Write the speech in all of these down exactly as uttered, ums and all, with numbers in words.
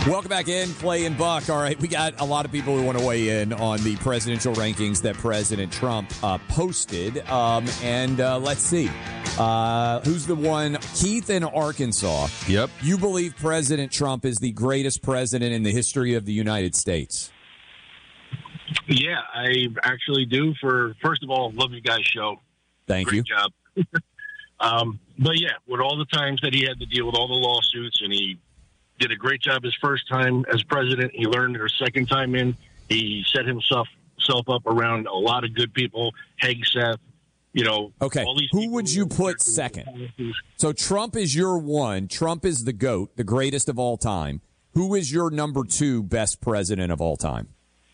Welcome back in, Clay and Buck. All right, we got a lot of people who want to weigh in on the presidential rankings that President Trump uh, posted. Um, and uh, let's see. Uh, who's the one? Keith in Arkansas. Yep. You believe President Trump is the greatest president in the history of the United States? Yeah, I actually do. For first of all, love you guys' show. Thank Great you. job. um, but yeah, with all the times that he had to deal with all the lawsuits, and he did a great job his first time as president. He learned it his second time in. He set himself self up around a lot of good people. Hegseth, you know. Okay, all these who people would you put second? So Trump is your one. Trump is the GOAT, the greatest of all time. Who is your number two best president of all time?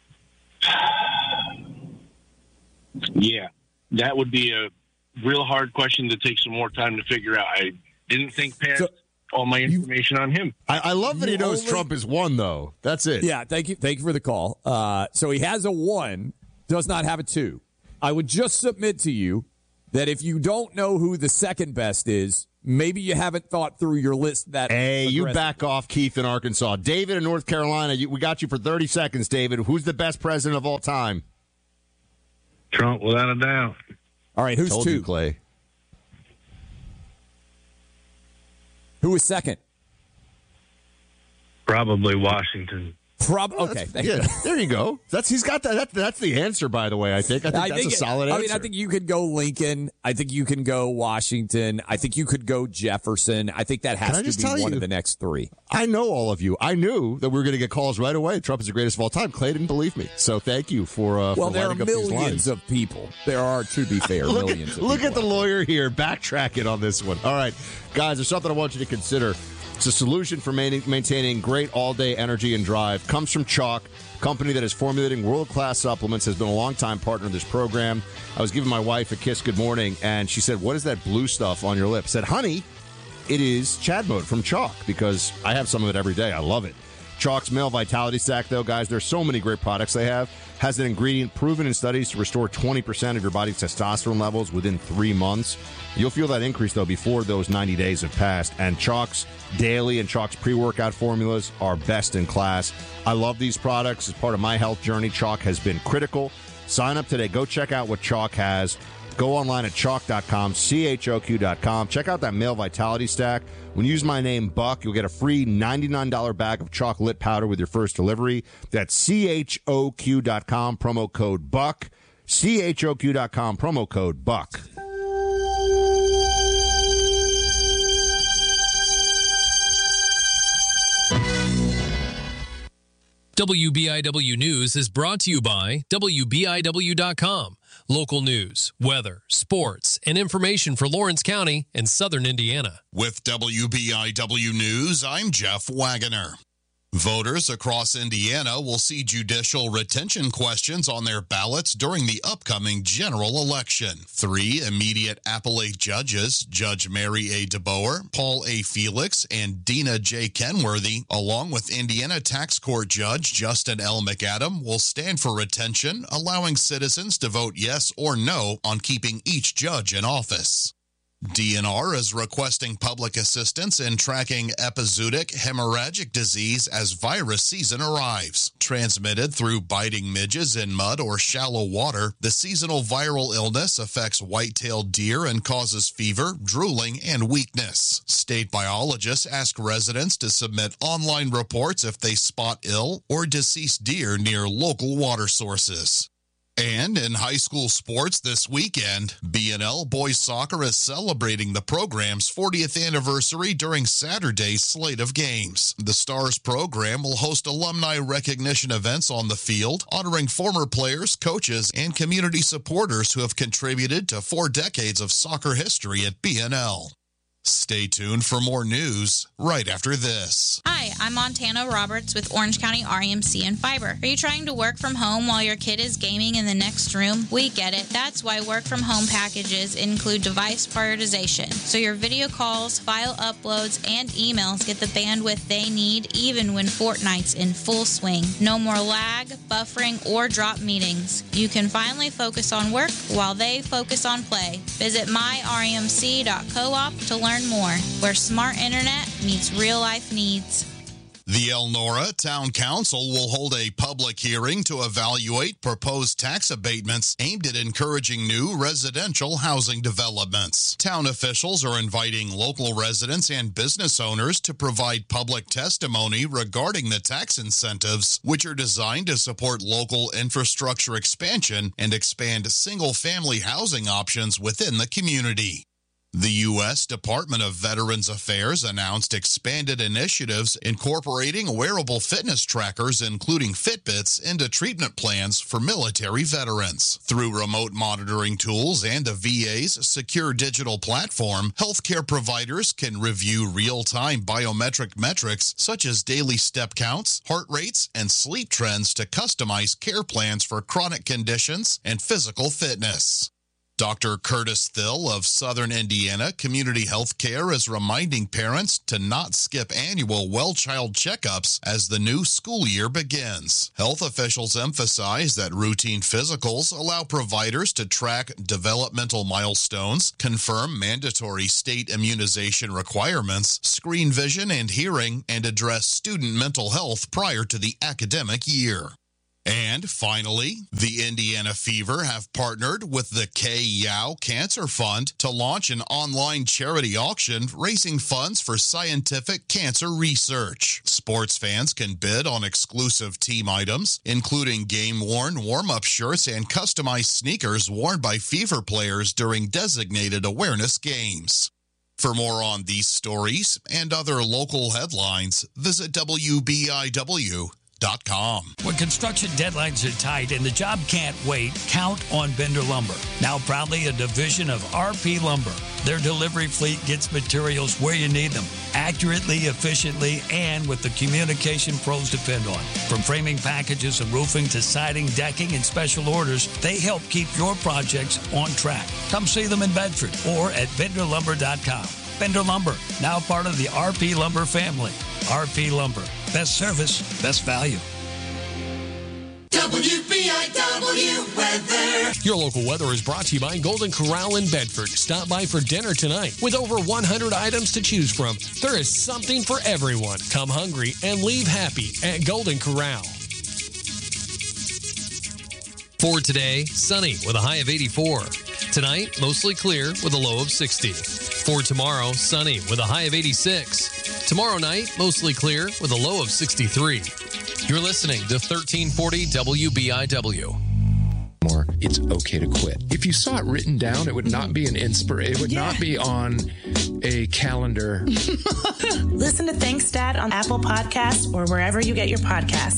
Yeah, that would be a real hard question to take some more time to figure out. I didn't think past so, all my information you, on him. I, I love that he knows only, Trump is one, though. That's it. Yeah, thank you. Thank you for the call. Uh, so he has a one, does not have a two. I would just submit to you that if you don't know who the second best is, maybe you haven't thought through your list that. Hey, you back off, Keith in Arkansas. David in North Carolina, you, we got you for thirty seconds, David. Who's the best president of all time? Trump, without a doubt. All right, who's Told two? You, Clay. Who is second? Probably Washington. Prob- oh, okay, yeah, you. There you go. That's he's got that, that. That's the answer, by the way. I think. I think I that's think a solid it, answer. I mean, I think you could go Lincoln. I think you can go Washington. I think you could go Jefferson. I think that has to be one you, of the next three. I know all of you. I knew that we were going to get calls right away. Trump is the greatest of all time. Clay didn't believe me, so thank you for. Uh, well, for there are lighting up these lines. millions of people. There are, to be fair, look millions. At, of look people at the lawyer here, backtracking on this one. All right, guys, there's something I want you to consider. It's a solution for maintaining great all-day energy and drive. Comes from Chalk, company that is formulating world-class supplements, has been a long-time partner of this program. I was giving my wife a kiss good morning, and she said, what is that blue stuff on your lip? I said, honey, it is Chad Mode from Chalk, because I have some of it every day. I love it. Chalk's Male Vitality Stack, though, guys, there's so many great products they have. Has an ingredient proven in studies to restore twenty percent of your body's testosterone levels within three months. You'll feel that increase, though, before those ninety days have passed. And Chalk's daily and Chalk's pre-workout formulas are best in class. I love these products. As part of my health journey, Chalk has been critical. Sign up today. Go check out what Chalk has. Go online at chalk dot com, C H O Q dot com. Check out that Male Vitality Stack. When you use my name, Buck, you'll get a free ninety-nine dollars bag of Chalk Lit Powder with your first delivery. That's C H O Q dot com, promo code Buck. C H O Q dot com, promo code Buck. W B I W News is brought to you by W B I W dot com. Local news, weather, sports, and information for Lawrence County and Southern Indiana. With W B I W News, I'm Jeff Wagoner. Voters across Indiana will see judicial retention questions on their ballots during the upcoming general election. Three immediate appellate judges, Judge Mary A. DeBoer, Paul A. Felix, and Dina J. Kenworthy, along with Indiana Tax Court Judge Justin L. McAdam, will stand for retention, allowing citizens to vote yes or no on keeping each judge in office. D N R is requesting public assistance in tracking epizootic hemorrhagic disease as virus season arrives. Transmitted through biting midges in mud or shallow water, the seasonal viral illness affects white-tailed deer and causes fever, drooling, and weakness. State biologists ask residents to submit online reports if they spot ill or deceased deer near local water sources. And in high school sports this weekend, B N L Boys Soccer is celebrating the program's fortieth anniversary during Saturday's slate of games. The Stars program will host alumni recognition events on the field, honoring former players, coaches, and community supporters who have contributed to four decades of soccer history at B N L. Stay tuned for more news right after this. Hi, I'm Montana Roberts with Orange County R E M C and Fiber. Are you trying to work from home while your kid is gaming in the next room? We get it. That's why work from home packages include device prioritization. So your video calls, file uploads, and emails get the bandwidth they need even when Fortnite's in full swing. No more lag, buffering, or drop meetings. You can finally focus on work while they focus on play. Visit my R E M C dot coop to learn more, where smart internet meets real life needs. The Elnora Town Council will hold a public hearing to evaluate proposed tax abatements aimed at encouraging new residential housing developments. Town officials are inviting local residents and business owners to provide public testimony regarding the tax incentives, which are designed to support local infrastructure expansion and expand single-family housing options within the community. The U S Department of Veterans Affairs announced expanded initiatives incorporating wearable fitness trackers, including Fitbits, into treatment plans for military veterans. Through remote monitoring tools and the V A's secure digital platform, healthcare providers can review real-time biometric metrics such as daily step counts, heart rates, and sleep trends to customize care plans for chronic conditions and physical fitness. Doctor Curtis Thill of Southern Indiana Community Health Care is reminding parents to not skip annual well-child checkups as the new school year begins. Health officials emphasize that routine physicals allow providers to track developmental milestones, confirm mandatory state immunization requirements, screen vision and hearing, and address student mental health prior to the academic year. And finally, the Indiana Fever have partnered with the Kay Yow Cancer Fund to launch an online charity auction raising funds for scientific cancer research. Sports fans can bid on exclusive team items, including game-worn warm-up shirts and customized sneakers worn by Fever players during designated awareness games. For more on these stories and other local headlines, visit W B I W dot com. When construction deadlines are tight and the job can't wait, count on Bender Lumber. Now proudly a division of R P Lumber. Their delivery fleet gets materials where you need them, accurately, efficiently, and with the communication pros depend on. From framing packages and roofing to siding, decking, and special orders, they help keep your projects on track. Come see them in Bedford or at bender lumber dot com. Bender Lumber, now part of the R P Lumber family. R P Lumber. Best service, best value. W B I W weather. Your local weather is brought to you by Golden Corral in Bedford. Stop by for dinner tonight. With over one hundred items to choose from, there is something for everyone. Come hungry and leave happy at Golden Corral. For today, sunny with a high of eighty-four. Tonight, mostly clear with a low of sixty. For tomorrow, sunny with a high of eighty-six. Tomorrow night, mostly clear with a low of sixty-three. You're listening to thirteen forty W B I W. More, it's okay to quit. If you saw it written down, it would not be an inspiration. It would yeah. not be on a calendar. Listen to Thanks Dad on Apple Podcasts or wherever you get your podcasts.